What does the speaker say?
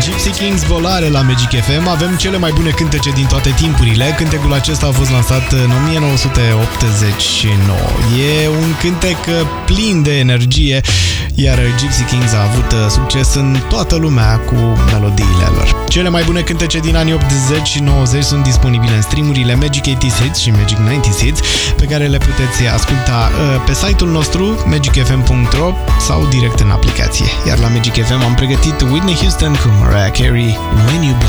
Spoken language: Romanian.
Gypsy Kings Volare la Magic FM. Avem cele mai bune cântece din toate timpurile. Cântecul acesta a fost lansat în 1989. E un cântec plin de energie, iar Gypsy Kings a avut succes în toată lumea cu melodiile lor. Cele mai bune cântece din anii 80 și 90 sunt disponibile în streamurile Magic 80s Hits și Magic 90s Hits, pe care le puteți asculta pe site-ul nostru magicfm.ro sau direct în aplicație. Iar la Magic FM am pregătit Whitney Houston cu Mariah Carey, When You Blind.